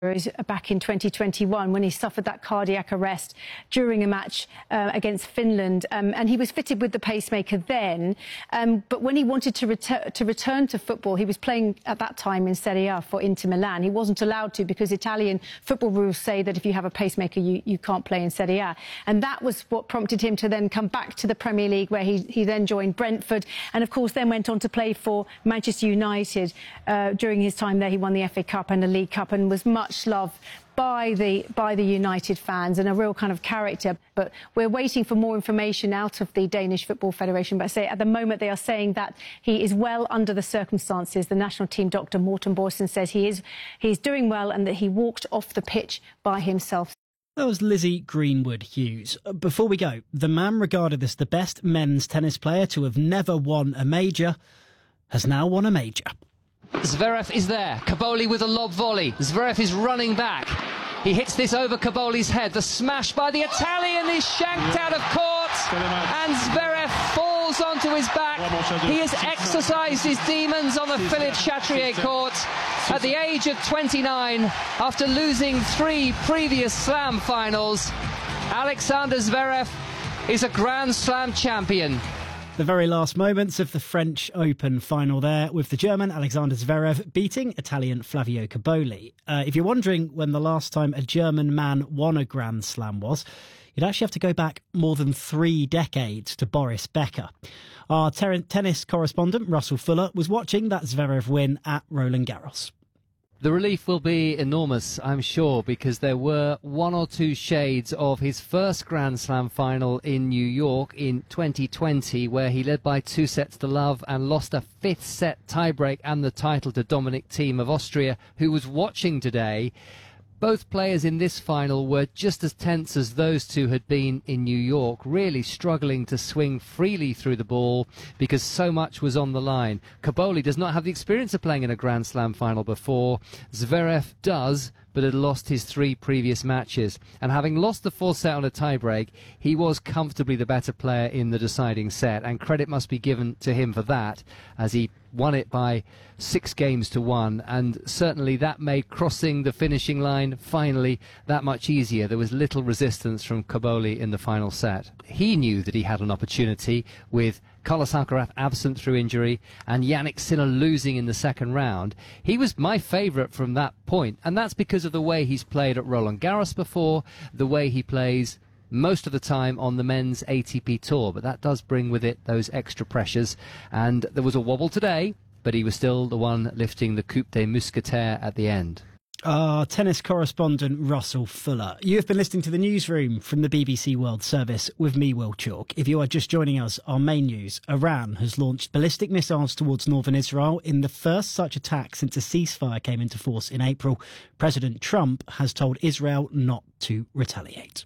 back in 2021 when he suffered that cardiac arrest during a match against Finland, and he was fitted with the pacemaker then, but when he wanted to return to football, he was playing at that time in Serie A for Inter Milan. He wasn't allowed to because Italian football rules say that if you have a pacemaker you can't play in Serie A, and that was what prompted him to then come back to the Premier League, where he then joined Brentford and of course then went on to play for Manchester United. During his time there he won the FA Cup and the League Cup and was much loved by the United fans, and a real kind of character. But we're waiting for more information out of the Danish Football Federation. But at the moment they are saying that he is well under the circumstances. The national team doctor Morten Borsen says he's doing well and that he walked off the pitch by himself. That was Lizzie Greenwood Hughes. Before we go, the man regarded as the best men's tennis player to have never won a major has now won a major. Zverev is there. Kaboli with a lob volley. Zverev is running back. He hits this over Kaboli's head. The smash by the Italian is shanked out of court, and Zverev falls onto his back. He has exercised his demons on the Philippe Chatrier court at the age of 29 after losing 3 previous Slam finals. Alexander Zverev is a Grand Slam champion. The very last moments of the French Open final there, with the German Alexander Zverev beating Italian Flavio Caboli. If you're wondering when the last time a German man won a Grand Slam was, you'd actually have to go back more than 3 decades to Boris Becker. Our tennis correspondent, Russell Fuller, was watching that Zverev win at Roland Garros. The relief will be enormous, I'm sure, because there were 1 or 2 shades of his first Grand Slam final in New York in 2020, where he led by 2 sets to love and lost a 5th set tiebreak and the title to Dominic Thiem of Austria, who was watching today. Both players in this final were just as tense as those two had been in New York, really struggling to swing freely through the ball because so much was on the line. Caboli does not have the experience of playing in a Grand Slam final before. Zverev does, but had lost his 3 previous matches. And having lost the 4th set on a tiebreak, he was comfortably the better player in the deciding set, and credit must be given to him for that, as he won it by 6 games to 1, and certainly that made crossing the finishing line finally that much easier. There was little resistance from Caboli in the final set. He knew that he had an opportunity with Carlos Alcaraz absent through injury and Yannick Sinner losing in the second round. He was my favourite from that point, and that's because of the way he's played at Roland Garros before, the way he plays most of the time on the men's ATP tour, but that does bring with it those extra pressures, and there was a wobble today, but he was still the one lifting the Coupe des Mousquetaires at the end. Our tennis correspondent Russell Fuller. You have been listening to the newsroom from the BBC World Service with me, Will Chalk. If you are just joining us, our main news: Iran has launched ballistic missiles towards northern Israel in the first such attack since a ceasefire came into force in April. President Trump has told Israel not to retaliate.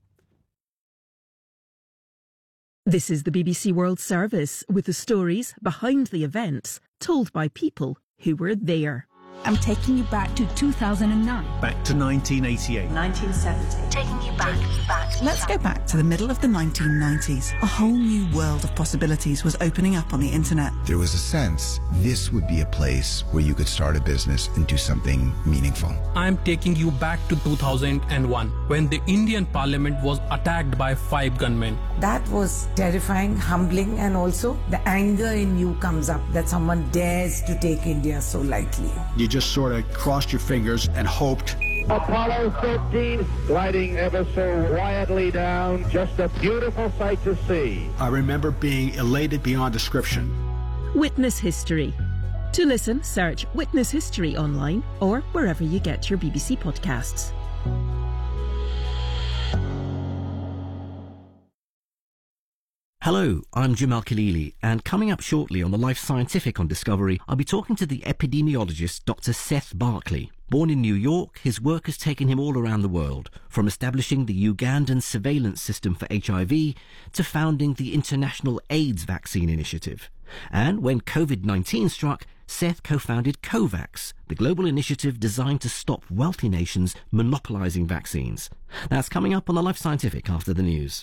This is the BBC World Service, with the stories behind the events told by people who were there. I'm taking you back to 2009. Back to 1988. 1970. Taking you back. Let's go back to the middle of the 1990s. A whole new world of possibilities was opening up on the internet. There was a sense this would be a place where you could start a business and do something meaningful. I'm taking you back to 2001, when the Indian Parliament was attacked by 5 gunmen. That was terrifying, humbling, and also the anger in you comes up that someone dares to take India so lightly. You just sort of crossed your fingers and hoped. Apollo 13 gliding ever so quietly down, just a beautiful sight to see. I remember being elated beyond description. Witness History. To listen, search Witness History online or wherever you get your BBC podcasts. Hello, I'm Jim Al-Khalili, and coming up shortly on the Life Scientific on Discovery, I'll be talking to the epidemiologist Dr. Seth Barkley. Born in New York, his work has taken him all around the world, from establishing the Ugandan surveillance system for HIV to founding the International AIDS Vaccine Initiative. And when COVID-19 struck, Seth co-founded COVAX, the global initiative designed to stop wealthy nations monopolizing vaccines. That's coming up on the Life Scientific after the news.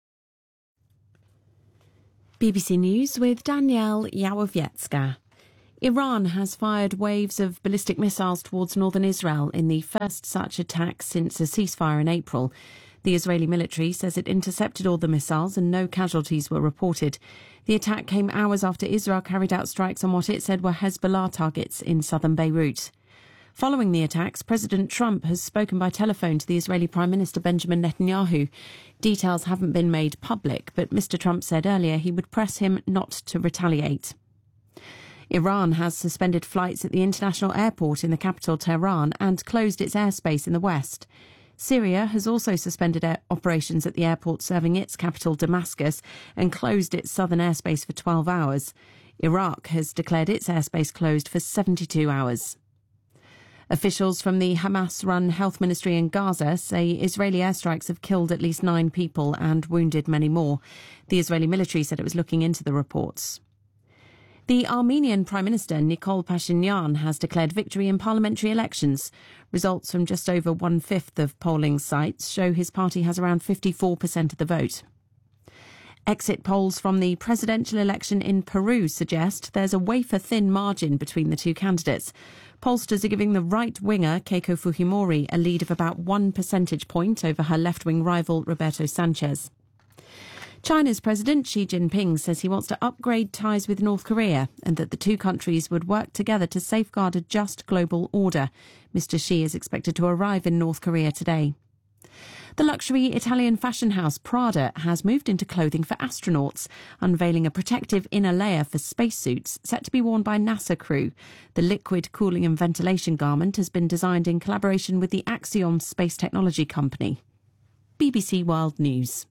BBC News with Danielle Yawowiecka. Iran has fired waves of ballistic missiles towards northern Israel in the first such attack since a ceasefire in April. The Israeli military says it intercepted all the missiles and no casualties were reported. The attack came hours after Israel carried out strikes on what it said were Hezbollah targets in southern Beirut. Following the attacks, President Trump has spoken by telephone to the Israeli Prime Minister Benjamin Netanyahu. Details haven't been made public, but Mr. Trump said earlier he would press him not to retaliate. Iran has suspended flights at the international airport in the capital Tehran and closed its airspace in the west. Syria has also suspended operations at the airport serving its capital Damascus and closed its southern airspace for 12 hours. Iraq has declared its airspace closed for 72 hours. Officials from the Hamas-run health ministry in Gaza say Israeli airstrikes have killed at least 9 people and wounded many more. The Israeli military said it was looking into the reports. The Armenian Prime Minister Nikol Pashinyan has declared victory in parliamentary elections. Results from just over 1/5 of polling sites show his party has around 54% of the vote. Exit polls from the presidential election in Peru suggest there's a wafer-thin margin between the two candidates. Pollsters are giving the right-winger Keiko Fujimori a lead of about 1 percentage point over her left-wing rival Roberto Sanchez. China's President Xi Jinping says he wants to upgrade ties with North Korea and that the two countries would work together to safeguard a just global order. Mr. Xi is expected to arrive in North Korea today. The luxury Italian fashion house Prada has moved into clothing for astronauts, unveiling a protective inner layer for spacesuits set to be worn by NASA crew. The liquid cooling and ventilation garment has been designed in collaboration with the Axiom space technology company. BBC World News.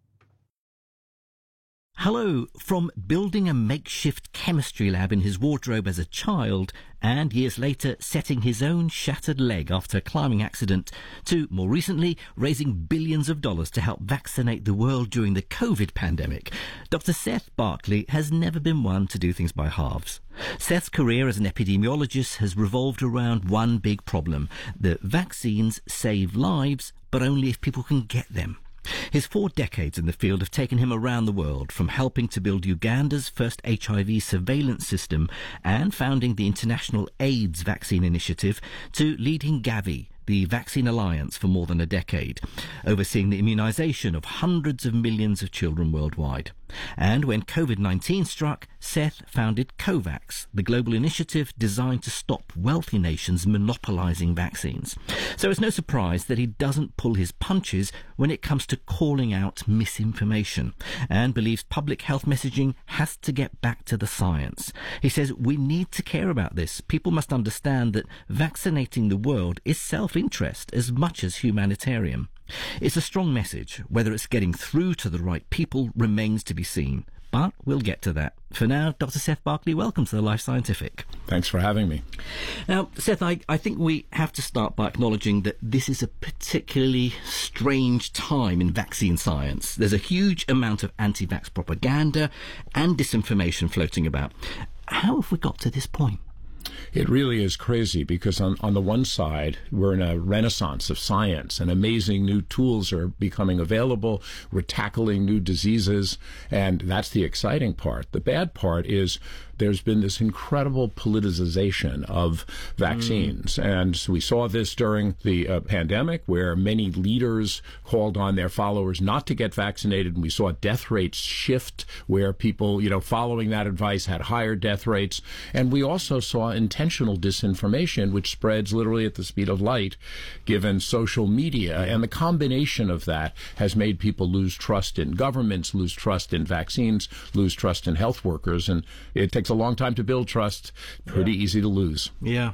Hello, from building a makeshift chemistry lab in his wardrobe as a child and years later setting his own shattered leg after a climbing accident to, more recently, raising billions of dollars to help vaccinate the world during the COVID pandemic, Dr. Seth Berkley has never been one to do things by halves. Seth's career as an epidemiologist has revolved around one big problem, that vaccines save lives, but only if people can get them. His 4 decades in the field have taken him around the world, from helping to build Uganda's first HIV surveillance system and founding the International AIDS Vaccine Initiative to leading Gavi, the Vaccine Alliance, for more than a decade, overseeing the immunisation of hundreds of millions of children worldwide. And when COVID-19 struck, Seth founded COVAX, the global initiative designed to stop wealthy nations monopolising vaccines. So it's no surprise that he doesn't pull his punches when it comes to calling out misinformation, and believes public health messaging has to get back to the science. He says we need to care about this. People must understand that vaccinating the world is self-interest as much as humanitarian. It's a strong message. Whether it's getting through to the right people remains to be seen. But we'll get to that. For now, Dr. Seth Berkley, welcome to the Life Scientific. Thanks for having me. Now, Seth, I think we have to start by acknowledging that this is a particularly strange time in vaccine science. There's a huge amount of anti-vax propaganda and disinformation floating about. How have we got to this point? It really is crazy because on the one side, we're in a renaissance of science and amazing new tools are becoming available. We're tackling new diseases, and that's the exciting part. The bad part is there's been this incredible politicization of vaccines. And so we saw this during the pandemic, where many leaders called on their followers not to get vaccinated. And we saw death rates shift where people, following that advice had higher death rates. And we also saw intentional disinformation, which spreads literally at the speed of light, given social media. And the combination of that has made people lose trust in governments, lose trust in vaccines, lose trust in health workers. And it takes a long time to build trust, pretty easy to lose. Yeah.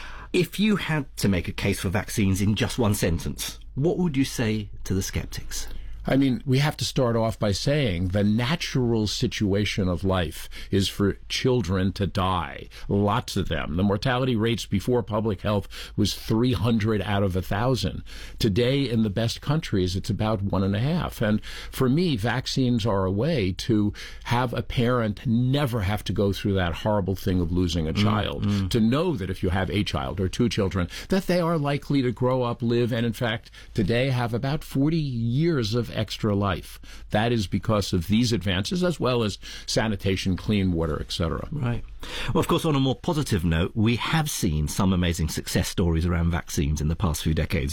If you had to make a case for vaccines in just one sentence, what would you say to the skeptics? I mean, we have to start off by saying the natural situation of life is for children to die, lots of them. The mortality rates before public health was 300 out of 1,000. Today, in the best countries, it's about 1.5. And for me, vaccines are a way to have a parent never have to go through that horrible thing of losing a child, to know that if you have a child or 2 children, that they are likely to grow up, live, and in fact, today have about 40 years of extra life. That is because of these advances, as well as sanitation, clean water, etc. Right. Well, of course, on a more positive note, we have seen some amazing success stories around vaccines in the past few decades.